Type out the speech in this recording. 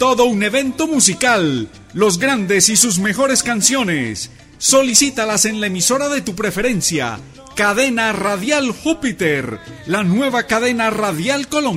todo un evento musical, los grandes y sus mejores canciones. Solicítalas en la emisora de tu preferencia. Cadena Radial Júpiter, la nueva cadena radial colombiana.